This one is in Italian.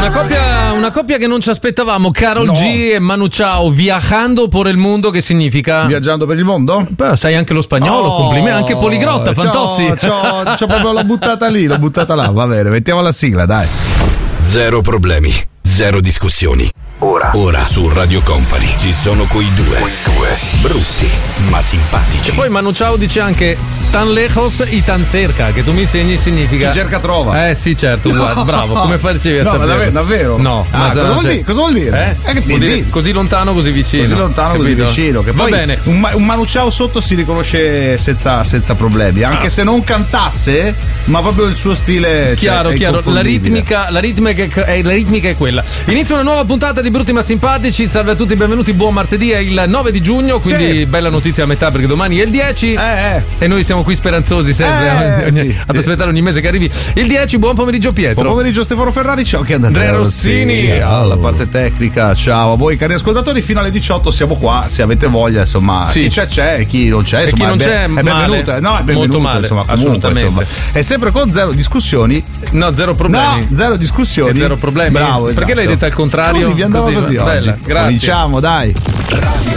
Una coppia che non ci aspettavamo, Karol G e Manu Chao, viajando por el mundo, che significa? Viaggiando per il mondo? Beh, sai anche lo spagnolo, complimenti, anche poligrotta, Fantozzi. C'ho proprio l'ho buttata lì, l'ho buttata là, va bene, mettiamo la sigla, dai. Zero problemi, zero discussioni. Ora su Radio Company ci sono quei due brutti ma simpatici. E poi Manu Chao dice anche tan lejos y tan cerca, che tu mi insegni significa chi cerca trova. Sì, certo, guarda, bravo, come facevi a sapere? Ma davvero? No, cosa vuol dire? Vuol dire così lontano, così vicino. Così lontano, capito? Così vicino. Che poi va bene. Un Manu Chao sotto si riconosce senza problemi, anche se non cantasse, ma proprio il suo stile. Chiaro. La ritmica è quella. Inizia una nuova puntata di Brutti ma Simpatici. Salve a tutti, benvenuti. Buon martedì, è il 9 di giugno, quindi bella notizia a metà, perché domani è il 10 e noi siamo qui speranzosi sempre ad aspettare ogni mese che arrivi il 10. Buon pomeriggio Pietro. Buon pomeriggio Stefano Ferrari, ciao, che Andrea Rossini. Ciao, la parte tecnica, ciao a voi cari ascoltatori, fino alle 18 siamo qua, se avete voglia, insomma, chi c'è, chi non c'è, insomma, chi non c'è, è benvenuto, è benvenuto, molto male, insomma, comunque, assolutamente. Insomma, è sempre con zero discussioni. No, zero problemi. No, zero discussioni. E zero problemi. Bravo, esatto. Perché l'hai detto al contrario? Così vi andava così bella, oggi. grazie. Cominciamo, dai. Radio